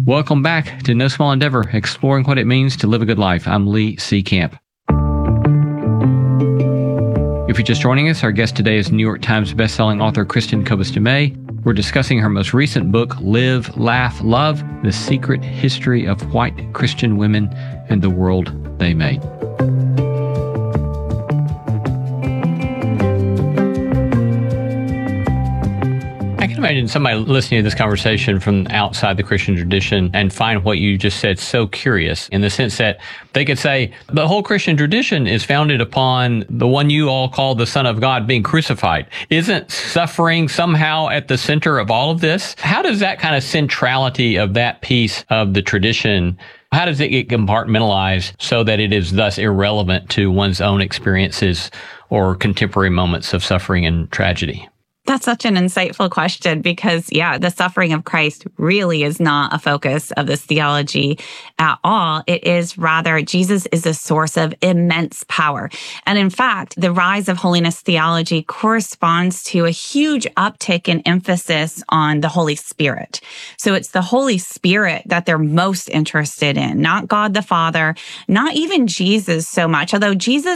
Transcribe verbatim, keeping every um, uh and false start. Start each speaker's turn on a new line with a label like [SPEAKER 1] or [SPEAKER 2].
[SPEAKER 1] Welcome back to No Small Endeavor, exploring what it means to live a good life. I'm Lee C. Camp. If you're just joining us, our guest today is New York Times bestselling author Kristin Kobes Du Mez. We're discussing her most recent book, Live, Laugh, Love, The Secret History of White Christian Women and the World They Made. I can imagine somebody listening to this conversation from outside the Christian tradition and find what you just said so curious, in the sense that they could say the whole Christian tradition is founded upon the one you all call the Son of God being crucified. Isn't suffering somehow at the center of all of this? How does that kind of centrality of that piece of the tradition, how does it get compartmentalized so that it is thus irrelevant to one's own experiences or contemporary moments of suffering and tragedy?
[SPEAKER 2] That's such an insightful question because, yeah, the suffering of Christ really is not a focus of this theology at all. It is rather, Jesus is a source of immense power. And in fact, the rise of holiness theology corresponds to a huge uptick in emphasis on the Holy Spirit. So it's the Holy Spirit that they're most interested in, not God the Father, not even Jesus so much, although Jesus